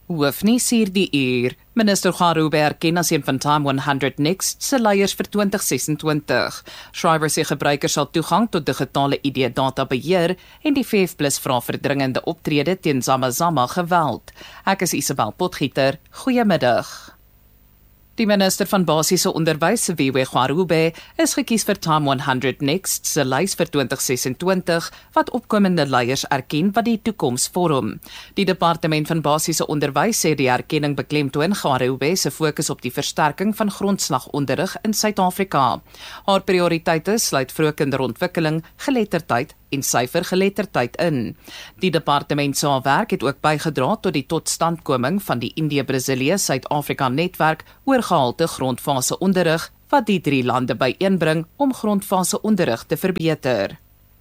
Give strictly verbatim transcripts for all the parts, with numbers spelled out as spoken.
Hoofnuus hierdie uur. Minister Garube erken as een van Time honderd Next se leiers vir twintig sesentwintig. Schreiber sê gebruikers sal toegang tot digitale I D-data beheer en die V F plus vra vir dringende optrede teen Zama-Zama geweld. Ek is Isabel Potgieter. Goeiemiddag. Die minister van basiese onderwys, Siviwe Garube, is gekies vir Time honderd Next se lys vir twintig sesentwintig, wat opkomende leiers erken wat die toekoms vorm. Die departement van basiese onderwys sê die erkenning beklemtoon Garube se fokus op die versterking van grondslagonderrig in Suid-Afrika. Haar prioriteite sluit vroeë kinderontwikkeling, geletterdheid en syfergeletterdheid in. Die departement se werk het ook bygedra tot die totstandkoming van die Indië-Brasilië Suid-Afrika netwerk oor gehalte grondfase onderrig wat die drie lande byeenbring om grondfase onderrig te verbeter.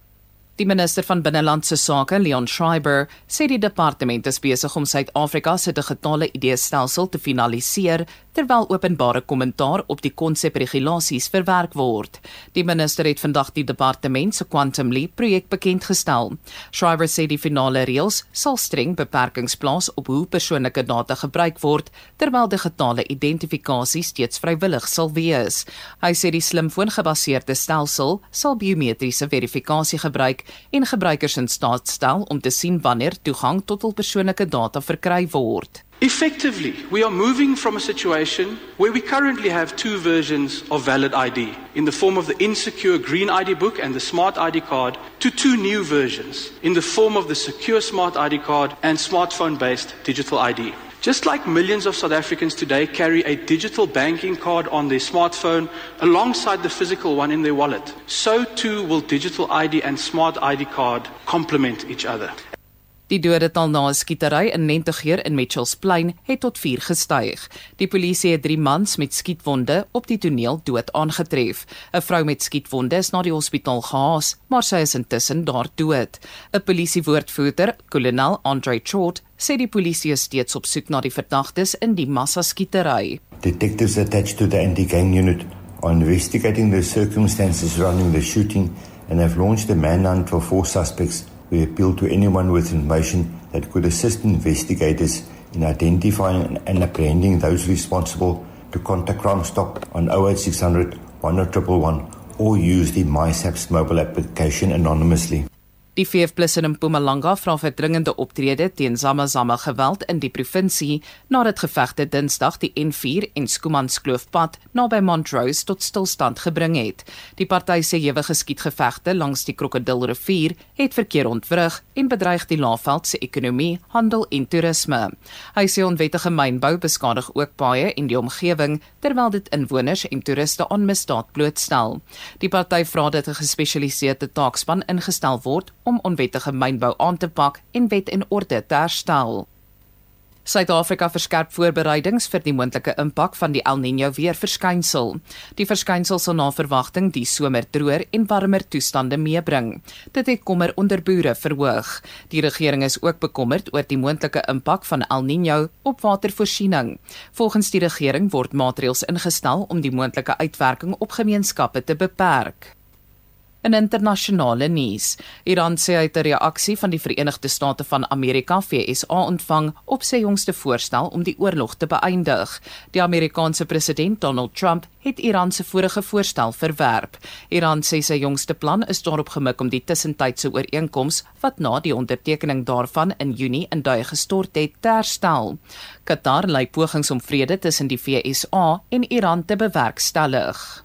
Die minister van Binnelandse Sake, Leon Schreiber, sê die departement is besig om Suid-Afrika se digitale I D-stelsel te finaliseer, terwyl openbare kommentaar op die konsepregulasies verwerk word. Die minister het vandag die departement se Quantum Leap projek bekendgestel. Schreiber sê die finale reëls sal streng beperkings plaas op hoe persoonlike data gebruik word, terwyl digitale identifikasie steeds vrywillig sal wees. Hy sê die slimfoon-gebaseerde stelsel sal biometriese verifikasie gebruik en gebruikers in staat stel om te sien wanneer toegang tot hul persoonlike data verkry word. Effectively, we are moving from a situation where we currently have two versions of valid I D, in the form of the insecure green I D book and the smart I D card, to two new versions, in the form of the secure smart I D card and smartphone-based digital I D. Just like millions of South Africans today carry a digital banking card on their smartphone alongside the physical one in their wallet, so too will digital I D and smart I D card complement each other. Die dodetal na 'n skietery in Nentegeer in Mitchells Plain het tot vier gestyg. Die polisie het drie mans met skietwonde op die toneel dood aangetref. 'n Vrou met skietwonde is na die hospitaal gehaas, maar sy is intussen daar dood. 'n Polisiewoordvoerder, kolonel Andre Chort, sê die polisie is steeds op soek na die verdagtes in die massaskietery. Detectives attached to the anti-gang unit are investigating the circumstances surrounding the shooting and have launched a manhunt for four suspects. We appeal to anyone with information that could assist investigators in identifying and apprehending those responsible to contact Crime Stop on oh eight six hundred, one oh one one one or use the MySaps mobile application anonymously. Die V F plus in Mpumalanga vra vir dringende optrede teen Zama-Zama geweld in die provinsie nadat gevegte Dinsdag die N vier en Schoemanskloofpad naby Montrose tot stilstand gebring het. Die party sê ewige skietgevegte langs die Krokodilrivier het verkeer ontwrig en bedreig die Laagveld se ekonomie, handel en toerisme. Hy sê onwettige mynbou beskadig ook paaie en die omgewing terwyl dit inwoners en toeriste aan misdaad blootstel. Die party vra dat 'n gespesialiseerde taakspan ingestel word om onwettige mynbou aan te pak en wet en orde te herstel. Suid-Afrika verskerp voorbereidings vir die moontlike impak van die El Niño weerverskynsel. Die verskynsel sal na verwagting die somer droër en warmer toestande meebring. Dit het kommer onder boere verhoog. Die regering is ook bekommerd oor die moontlike impak van El Niño op watervoorsiening. Volgens die regering word maatreëls ingestel om die moontlike uitwerking op gemeenskappe te beperk. In internasionale nuus, Iran sê hy het 'n reaksie van die Verenigde State van Amerika V S A ontvang op sy jongste voorstel om die oorlog te beëindig. Die Amerikaanse president Donald Trump het Iran se vorige voorstel verwerp. Iran sê sy jongste plan is daarop gemik om die tussentydse ooreenkoms wat na die ondertekening daarvan in Junie in duie gestort het te herstel. Qatar lei pogings om vrede tussen die V S A en Iran te bewerkstellig.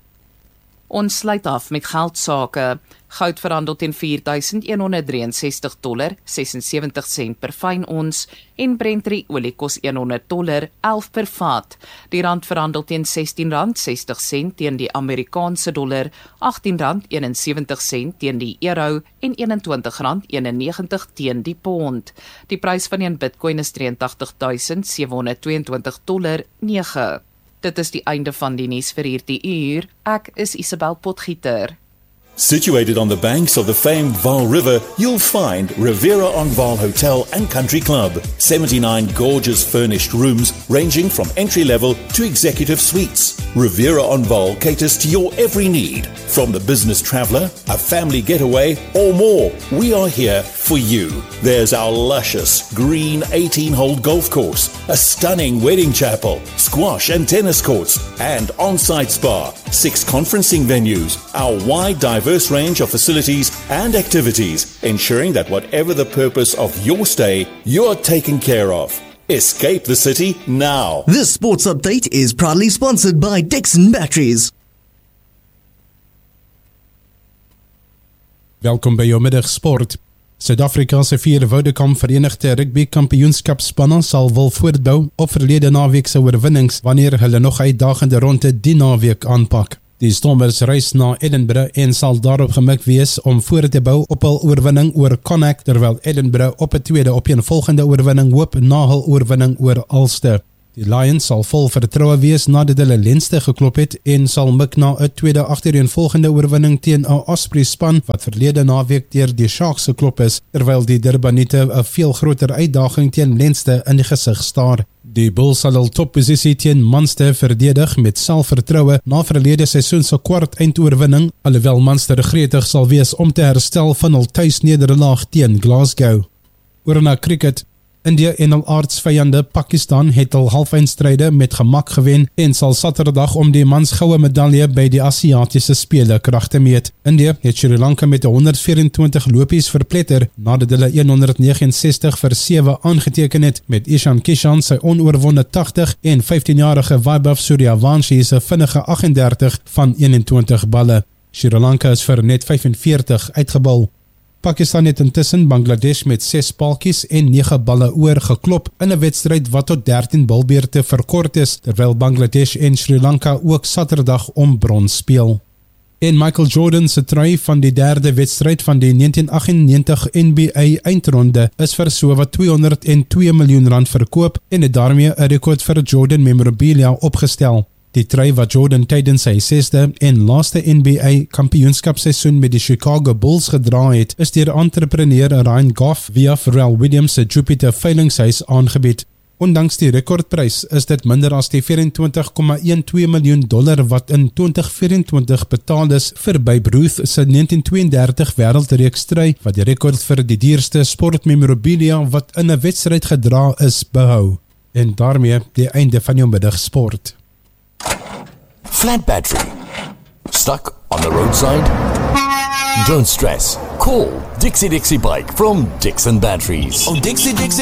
Ons sluit af met geldsake. Goud verhandel teen vier duisend honderd drieënsestig dollar, sesensewentig sent per fyn ons en Brent olie kos honderd dollar, elf per vat. Die rand verhandel teen sestien rand sestig sent teen die Amerikaanse dollar, agttien rand eenensewentig sent teen die euro en eenentwintig rand eenennegentig teen die pond. Die prys van een Bitcoin is drie agt duisend sewe honderd twee en twintig dollar nege. Dit is die einde van die nuus vir hierdie uur. Ek is Isabel Potgieter. Situated on the banks of the famed Vaal River, you'll find Rivera on Vaal Hotel and Country Club. seventy-nine gorgeous furnished rooms ranging from entry-level to executive suites. Riviera on Vaal caters to your every need. From the business traveller, a family getaway, or more, we are here for you. There's our luscious green eighteen-hole golf course, a stunning wedding chapel, squash and tennis courts, and on-site spa, six conferencing venues, our wide diverse range of facilities and activities, ensuring that whatever the purpose of your stay, you're taken care of. Escape the city now. This sports update is proudly sponsored by Dixon Batteries. Welkom by jou middagsport. Suid-Afrika se vier Vodacom Verenigde Rugby Kampioenskapspanne sal wil voortbou op verlede naweek se oorwinnings wanneer hulle nog uitdagende ronde die naweek aanpak. Die Stormers reis na Edinburgh en sal daarop gemik wees om voort te bou op hul oorwinning oor Connacht, terwyl Edinburgh op 'n tweede opeenvolgende oorwinning hoop na hul oorwinning oor Ulster. Die Lions sal vol vertroue wees nadat hulle Leinster geklop het en sal mik na 'n tweede agtereenvolgende oorwinning teen 'n Osprey span wat verlede naweek deur die Sharks geklop is, terwyl die Durbaniete 'n veel groter uitdaging teen Leinster in die gesig staar. Die Bulls sal hul topposisie teen Munster verdedig met selfvertroue na verlede seisoen se kwart eindoorwinning, alhoewel Munster gretig sal wees om te herstel van hul tuisnederlaag teen Glasgow. Oor na cricket. India en hul aardsvyande Pakistan het hul halfeindstryde met gemak gewen en sal Saterdag om die mans goue medalje by die Asiatiese spele kragte meet. India het Sri Lanka met honderd vyf-en-twintig lopies verpletter nadat hulle honderd negenenses stig vir sewe aangeteken het met Ishan Kishan sy onoorwonde tagtig en vyftienjarige Vaibhav Suryavanshi se vinnige agt en dertig van eenentwintig balle. Sri Lanka is vir net vyf en veertig uitgebal. Pakistan het intussen Bangladesh met ses paaltjies en nege balle oor geklop in 'n wedstryd wat tot dertien balbeurte verkort is, terwyl Bangladesh en Sri Lanka ook Saterdag om brons speel. En Michael Jordan se trui van die derde wedstryd van die negentien agt-en-negentig N B A eindronde is vir sowat tweehonderdtwee miljoen rand verkoop en het daarmee 'n rekord vir Jordan memorabilia opgestel. Die trui wat Jordan tydens sy sesde en laaste N B A kampioenskapseisoen met die Chicago Bulls gedra het, is deur entrepreneur Ryan Goff via Pharrell Williams se Jupiter veilingshuis aangebied. Ondanks die rekordprys is dit minder as die vyf-en-twintig komma twaalf miljoen dollar wat in twintig vyf-en-twintig betaal is vir Babe Ruth se negentien twee-en-dertig wêreldreeks trui wat die rekord vir die duurste sportmemorabilia wat in 'n wedstryd gedra is behou. En daarmee die einde van jou middagsport. Flat battery. Stuck on the roadside? Don't stress. Call Dixie Dixie Bike from Dixon Batteries. Oh, Dixie Dixie